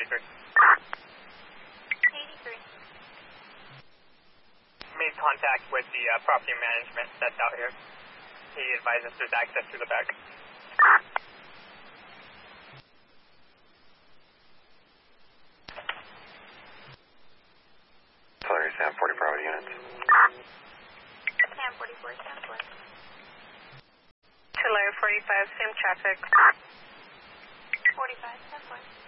83. 83. Made contact with the property management that's out here. He advises there's access to the back. Auxiliary Sam 40 Bravo units. Sam 44, Sam 4. Auxiliary 45, same traffic. 45, Sam 4.